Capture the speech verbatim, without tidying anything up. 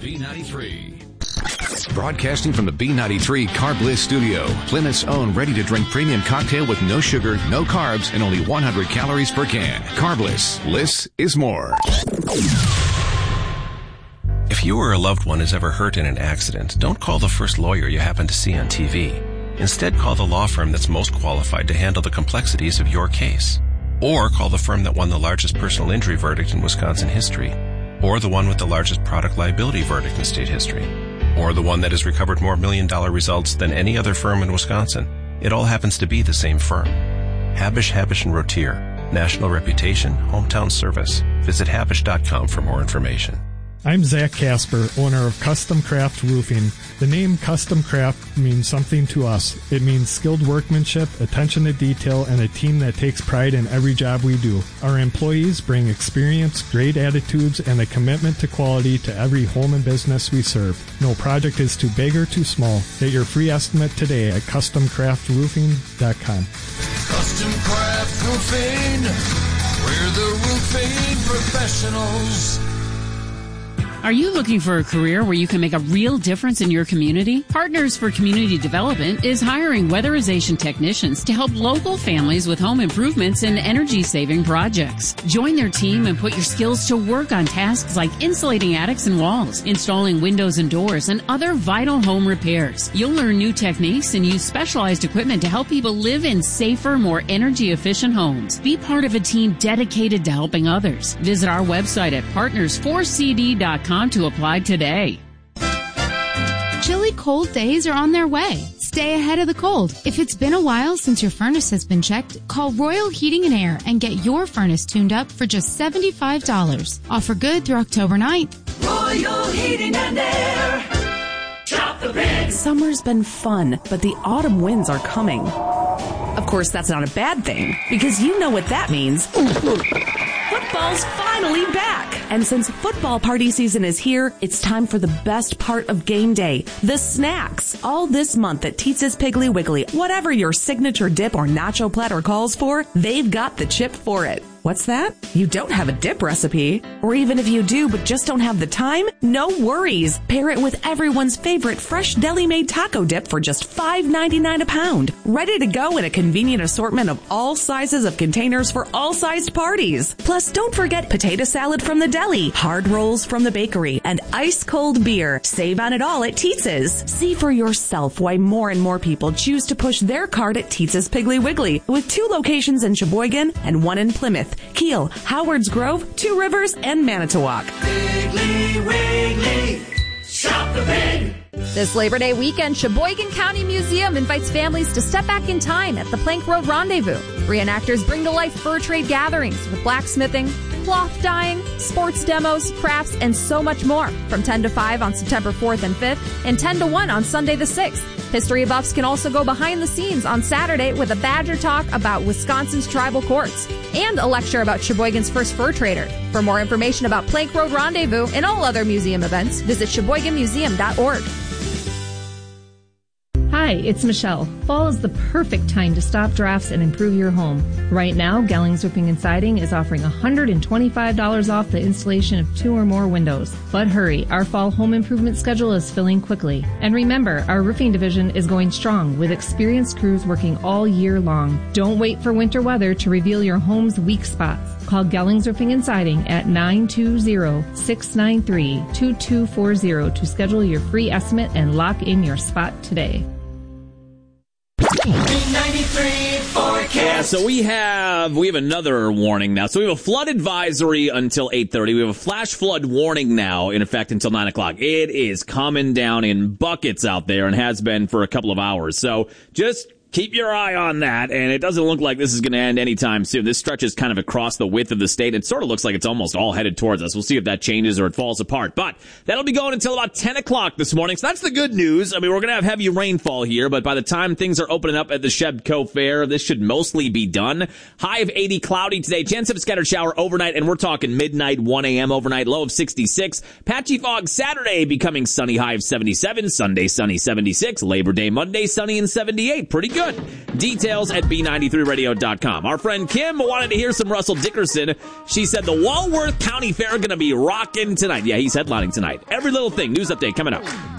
B ninety-three. Broadcasting from the B ninety-three Carb Bliss studio, Plymouth's own ready-to-drink premium cocktail with no sugar, no carbs, and only one hundred calories per can. Carb Bliss. Bliss is more. If you or a loved one is ever hurt in an accident, don't call the first lawyer you happen to see on T V. Instead, call the law firm that's most qualified to handle the complexities of your case. Or call the firm that won the largest personal injury verdict in Wisconsin history. Or the one with the largest product liability verdict in state history. Or the one that has recovered more million-dollar results than any other firm in Wisconsin. It all happens to be the same firm. Habush, Habush and Rotier. National reputation, hometown service. Visit habush dot com for more information. I'm Zach Casper, owner of Custom Craft Roofing. The name Custom Craft means something to us. It means skilled workmanship, attention to detail, and a team that takes pride in every job we do. Our employees bring experience, great attitudes, and a commitment to quality to every home and business we serve. No project is too big or too small. Get your free estimate today at custom craft roofing dot com. Custom Craft Roofing, we're the roofing professionals. Are you looking for a career where you can make a real difference in your community? Partners for Community Development is hiring weatherization technicians to help local families with home improvements and energy-saving projects. Join their team and put your skills to work on tasks like insulating attics and walls, installing windows and doors, and other vital home repairs. You'll learn new techniques and use specialized equipment to help people live in safer, more energy-efficient homes. Be part of a team dedicated to helping others. Visit our website at partners four c d dot com to apply today. Chilly cold days are on their way. Stay ahead of the cold. If it's been a while since your furnace has been checked, call Royal Heating and Air and get your furnace tuned up for just seventy-five dollars. Offer good through October ninth. Royal Heating and Air. Shop the big. Summer's been fun, but the autumn winds are coming. Of course, that's not a bad thing, because you know what that means. Football's finally back! And since football party season is here, it's time for the best part of game day, the snacks. All this month at Teetz's Piggly Wiggly, whatever your signature dip or nacho platter calls for, they've got the chip for it. What's that? You don't have a dip recipe? Or even if you do but just don't have the time? No worries. Pair it with everyone's favorite fresh deli-made taco dip for just five ninety-nine a pound. Ready to go in a convenient assortment of all sizes of containers for all sized parties. Plus, don't forget potato salad from the deli, hard rolls from the bakery, and ice-cold beer. Save on it all at Teetz's. See for yourself why more and more people choose to push their cart at Teetz's Piggly Wiggly, with two locations in Sheboygan and one in Plymouth, Kiel, Howards Grove, Two Rivers, and Manitowoc. Piggly Wiggly, shop the big. This Labor Day weekend, Sheboygan County Museum invites families to step back in time at the Plank Road Rendezvous. Reenactors bring to life fur trade gatherings with blacksmithing, cloth dyeing, sports demos, crafts, and so much more from ten to five on September fourth and fifth and ten to one on Sunday the sixth. History buffs can also go behind the scenes on Saturday with a Badger Talk about Wisconsin's tribal courts and a lecture about Sheboygan's first fur trader. For more information about Plank Road Rendezvous and all other museum events, visit sheboygan museum dot org. Hi, it's Michelle. Fall is the perfect time to stop drafts and improve your home. Right now, Gellings Roofing and Siding is offering one hundred twenty-five dollars off the installation of two or more windows. But hurry, our fall home improvement schedule is filling quickly. And remember, our roofing division is going strong with experienced crews working all year long. Don't wait for winter weather to reveal your home's weak spots. Call Gellings Roofing and Siding at nine two zero, six nine three, two two four zero to schedule your free estimate and lock in your spot today. B ninety-three forecast. So we have we have another warning now. So we have a flood advisory until eight thirty. We have a flash flood warning now in effect until nine o'clock. It is coming down in buckets out there and has been for a couple of hours. So just keep your eye on that, and it doesn't look like this is going to end anytime soon. This stretches kind of across the width of the state. It sort of looks like it's almost all headed towards us. We'll see if that changes or it falls apart. But that'll be going until about ten o'clock this morning. So that's the good news. I mean, we're going to have heavy rainfall here, but by the time things are opening up at the Shebco Fair, this should mostly be done. High of eighty, cloudy today. Chance of a scattered shower overnight, and we're talking midnight, one a.m. overnight, low of sixty-six. Patchy fog Saturday, becoming sunny, high of seventy-seven. Sunday, sunny, seventy-six. Labor Day Monday, sunny and seventy-eight. Pretty good. good. Details at B ninety-three radio dot com. Our friend Kim wanted to hear some Russell Dickerson. She said the Walworth County Fair going to be rocking tonight. Yeah, he's headlining tonight. Every little thing. News update coming up.